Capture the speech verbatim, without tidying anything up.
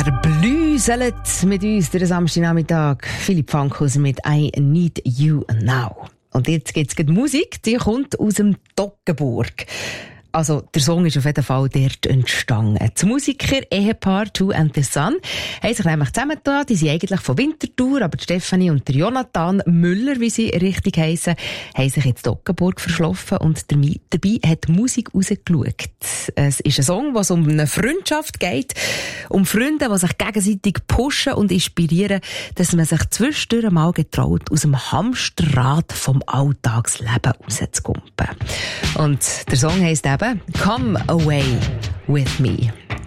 Er blüselt mit uns den Samstagnachmittag. Philipp Fankhauser mit «I Need You Now». Und jetzt gibt es Musik, die kommt aus dem Toggenburg. Also, der Song ist auf jeden Fall dort entstanden. Das Musiker-Ehepaar Two and the Sun haben sich nämlich zusammengetan. Die sind eigentlich von Winterthur, aber die Stefanie und der Jonathan Müller, wie sie richtig heissen, haben sich in Toggenburg verschlafen und dabei, dabei hat die Musik rausgeschaut. Es ist ein Song, was um eine Freundschaft geht, um Freunde, die sich gegenseitig pushen und inspirieren, dass man sich zwischendurch mal getraut, aus dem Hamsterrad vom Alltagsleben rauszukumpen. Und der Song heisst eben «Come Away With Me».